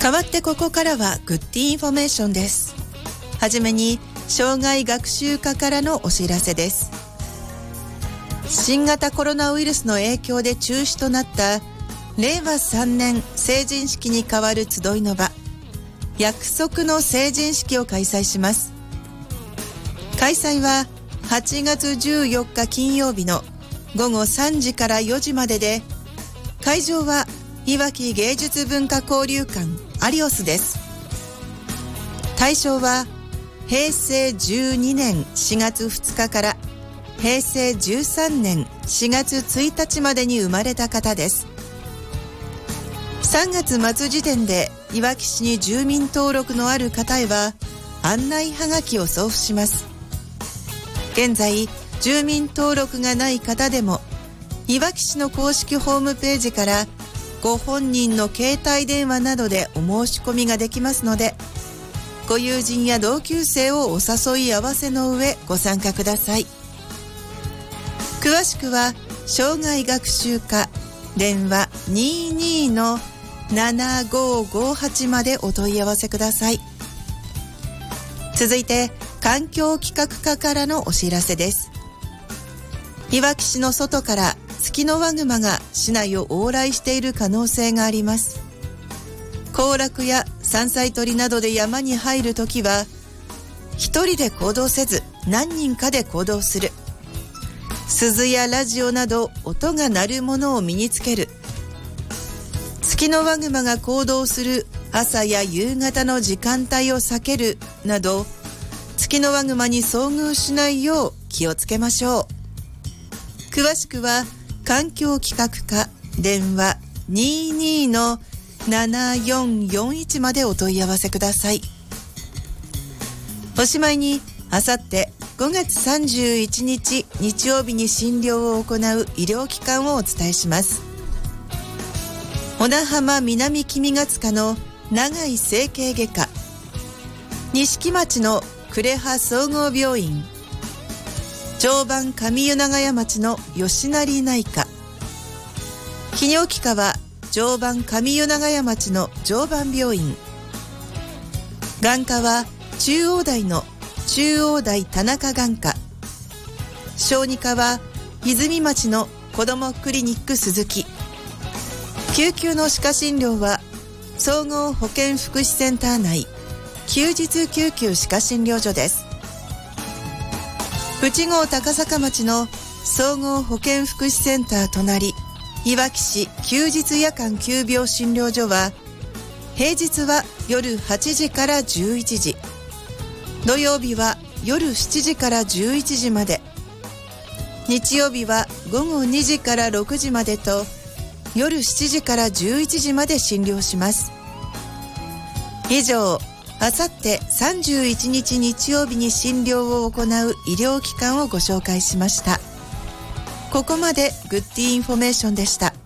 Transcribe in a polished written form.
代わってここからはグッディインフォメーションです。はじめに障害学習課からのお知らせです。新型コロナウイルスの影響で中止となった令和3年成人式に代わる集いの場、約束の成人式を開催します。開催は8月14日金曜日の午後3時から4時までで、会場はいわき芸術文化交流館アリオスです。対象は平成12年4月2日から平成13年4月1日までに生まれた方です。3月末時点でいわき市に住民登録のある方へは案内はがきを送付します。現在住民登録がない方でもいわき市の公式ホームページからご本人の携帯電話などでお申し込みができますので、ご友人や同級生をお誘い合わせの上ご参加ください。詳しくは障害学習課電話 22-7558 までお問い合わせください。続いて環境企画課からのお知らせです。いわき市の外からツキノワグマが市内を往来している可能性があります。行楽や山菜採りなどで山に入るときは、一人で行動せず何人かで行動する。鈴やラジオなど音が鳴るものを身につける。ツキノワグマが行動する朝や夕方の時間帯を避けるなど、ツキノワグマに遭遇しないよう気をつけましょう。詳しくは環境企画課電話 22-7441 までお問い合わせください。おしまいに、あさって5月31日日曜日に診療を行う医療機関をお伝えします。小名浜南君ヶ塚の長井整形外科、錦町の呉羽総合病院、常磐上湯長屋町の吉成内科、泌尿器科は常磐上湯長屋町の常磐病院、眼科は中央大の中央大田中眼科、小児科は泉町の子どもクリニック鈴木、救急の歯科診療は総合保健福祉センター内休日救急歯科診療所です。内郷高坂町の総合保健福祉センター隣いわき市休日夜間急病診療所は、平日は夜8時から11時、土曜日は夜7時から11時まで、日曜日は午後2時から6時までと、夜7時から11時まで診療します。以上、あさって31日日曜日に診療を行う医療機関をご紹介しました。ここまでグッディインフォメーションでした。